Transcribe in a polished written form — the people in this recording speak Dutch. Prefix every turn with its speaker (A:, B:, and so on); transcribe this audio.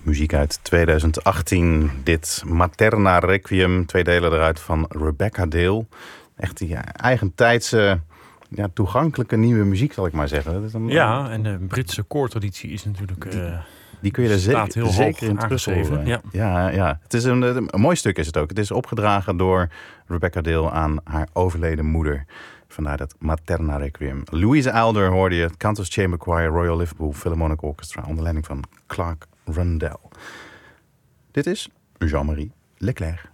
A: Muziek uit 2018. Dit Materna Requiem, 2 delen eruit van Rebecca Dale. Echt die eigentijdse, toegankelijke nieuwe muziek, zal ik maar zeggen.
B: Ja, en de Britse koortraditie is natuurlijk...
A: Die kun je er zeker in terug horen. Ja. Het is een mooi stuk is het ook. Het is opgedragen door Rebecca Dale aan haar overleden moeder. Vandaar dat Materna Requiem. Louise Adler hoorde je, het Cantus Chamber Choir, Royal Liverpool Philharmonic Orchestra, onder leiding van Clark Rundell. Dit is Jean-Marie Leclerc.